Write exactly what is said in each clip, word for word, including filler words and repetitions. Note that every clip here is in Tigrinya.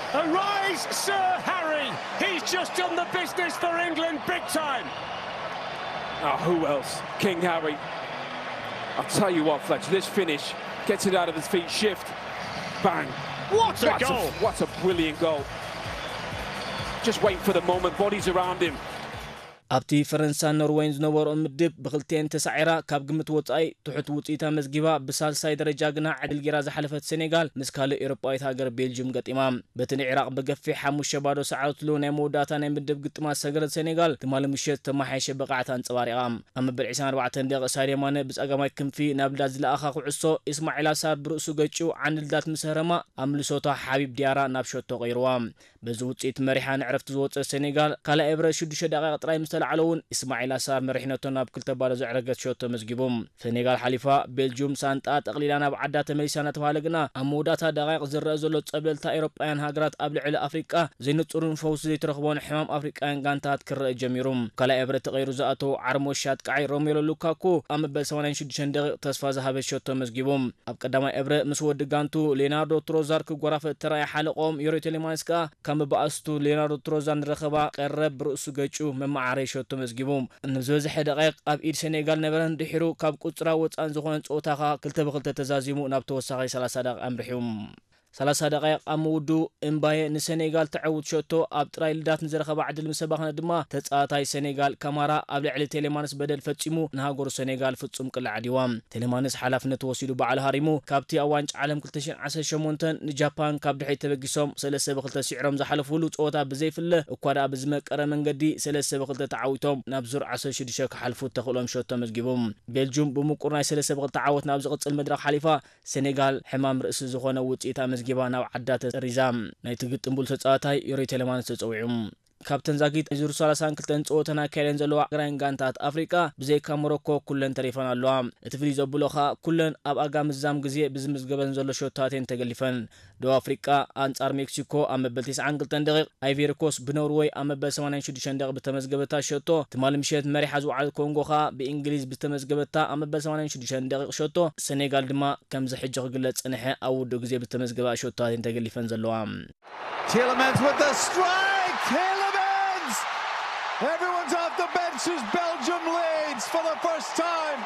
Arise, Sir Harry. He's just done the business for England big time. Oh, who else? King Harry. I'll tell you what, Fletcher, this finish gets it out of his feet, shift, bang. What a what goal! A, what a brilliant goal. Just wait for the moment, bodies around him. ኣብቲ ፈረንሳይ ኖርዌይን ዝነበረኦ ምድብ ብክልቴን ተሳዒራ ካብ ግምት ወጻኢ ትሑት ውጽኢታ መዝጊባ ብሳልሳይ ደረጃ ግና ዓድል ጌራ ዝሓለፈት ሴኔጋል ምስ ካልእ ኤውሮጳዊት ሃገር ቤልጅየም ገጢማ በቲ ንዒራቅ ብገፊሕ ሓሙሽተ ባዶ ሰዓት ሉ ናይ መወዳእታ ናይ ምድብ ግጥማት ሰገረት ሴኔጋል ትማሊ ምሸት ተማሓየሸ ብቕዓት አንጸባሪቓ ኣብ መበል ዒስራን ኣርባዕተ ደቂቃ ሳድዮ ማነ ብጸጋማይ ክንፊ ናብ ልዳት ዝለኣኻ ኩዕሶ ኢስማዒል አሳር ብርእሱ ገጪው ዓንዲ ልዳት ምስ ህረማ ኣምልሶታ ሓቢብ ዲያራ ናብ ሸቶ ቀይርዋ በዚ ውጽኢት መሪሓ ንዕረፍቲ ዝወፀ ሴኔጋል ካልእ ኤብረ ሽዱሽተ ደቂቃ ጥራይ ምስ ተላዕለውን ኢስማዒል አሳር መሪሕነቶ ናብ ክልተ ባዶ ዘዕረገት ሸቶ መዝጊቦም ሴኔጋል ሓሊፋ ቤልጅየም ሳንጣ ጠቕሊላ ናብ ዓዳ ተመሊሳ እናተባሃለ ግና ኣብ መወዳእታ ደቂቕ ዝረአ ዘሎ ጸብለልታ ኤውሮጳውያን ሃገራት ኣብ ልዕሊ ኣፍሪቃ ዘይንጹርን ፈውሲ ዘይተረኽቦን ሕማም ኣፍሪቃውያን ጋንታት ክረአ ጀሚሩ ካልእ ኤብረ ተቐይሩ ዝኣተው ዓርሞሻት ቃዓይ ሮሜሎ ሉካኩ ኣብ መበል ሰማንያ ሽዱሽተ ደቂቕ ተስፋ ዝሃበ ሸቶ መዝጊቦም ኣብ ቀዳማይ ኤብረ ምስ ወዲ ጋንቱ ሌናርዶ ትሮዛር ክጎራፈ ተራእያ ሓለቆም ዮሪ ቴሌማንስ ከዓ ከም በኣስቱ ሌናርዶ ትሮዛር ንረኸባ ቀረብ ብርእሱ ገጩ መማዓረይ ሸቶ መዝጊቦም ንዝበዝሐ ደቂቕ ኣብ ኢድ ሴኔጋል ነበረን ድሒሩ ካብ ቁጽራ ወጻን ዝኾነ ጾታኻ ክልተ ብክልተ ተዛዚሙ ናብ ተወሳኺ ሰላሳ ደቂቃ ኣምሪሑም ሰላሳ ደቂቃ ኣመውዱ እምባዬ ንሴኔጋል ተዓውት ሸቶ ኣብ ጥራይ ልዳት ንዝረኸባ ዓድል ምሰባኽነ ድማ ተጻዋታይ ሴኔጋል ካማራ ኣብ ልዕሊ ቴሌማንስ በደል ፈጺሙ ንሃገሩ ሴኔጋል ፍጹም ቅልዕ ዓዲዋ ቴሌማንስ ሓላፍነት ወሲዱ በዓል ሃሪሙ ካብቲ ኣብ ዋንጫ ዓለም ክልተ ሽሕን ዓሰርተ ሸሞንተ ንጃፓን ካብ ድሕሪት ተበጊሶም ሰለስተ ብክልተ ሲዕሮም ዝሓለፍሉ ጾታ ብዘይፍለ እኳ ደኣ ብዝመቀረ መንገዲ ሰለስተ ብክልተ ተዓዊቶም ናብ ዙር ዓሰርተ ሽዱሽተ ክሓልፉ ተኽእሎም ሸቶ መዝጊቦም ቤልጅየም ብሙቁር ናይ ሰለስተ ብክልተ ዓወት ናብ ዝቕጽል መድረኽ ሓሊፋ ሴኔጋል ሕማም ርእሲ ዝኾነ ውጽኢታ መዝጊባ ናብ ዓዳ ተሪዛም ናይ ትግጥምቡል ተጻዋታይ ዮሪ ቴሌማንስ ተጸዊዑም ካፕተን ዛጊት ዙር ሰላሳ ክልተ ጾታና ካይለን ዘለዋ ግራን ጋንታት ኣፍሪቃ ብዘይካ ሞሮኮ ኩለን ተሪፈን ኣለዋ እቲ ፍሊ ዘብሎኻ ኩለን ኣብ ኣጋም ዛም ግዜ ብዝምዝገበን ዘሎ ሾታቴን ተገሊፈን ደቡብ ኣፍሪቃ አንጻር ሜክሲኮ ኣብ መበል ትስዓን ክልተን ደቂቕ ኣይቨሪ ኮስት ብኖርዌይ ኣብ መበል ሰማንያን ሽዱሽተ ደቂቕ ብተመዝገበታ ሸቶ ትማሊ ምሸት መሪሓ ዝወዓለት ኮንጎኻ ብእንግሊዝ ብተመዝገበታ ኣብ መበል ሰማንያን ሽዱሽተ ደቂቕ ሸቶ ሴኔጋል ድማ ከምዚ ሕጂ ክግለጽ ጽንሐ ኣብ ውድብ ግዜ ብተመዝገባ ሾታቴን ተገሊፈን ዘለዋ Tielemans with the strike. Tielemans! Everyone's off the bench as Belgium leads for the first time.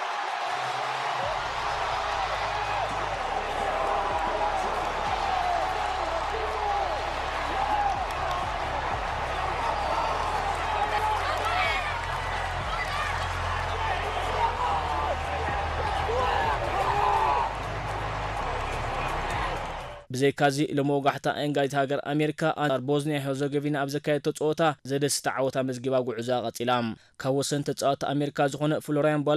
بزي كازي لموقعتا انغايت هاجر امريكا انار بوزنيا هرزغوفينا ابزكايت تصوتا زدس تعوتا مزغبا غعزا قصيلام كوسن تصوت امريكا زخونه فلوريان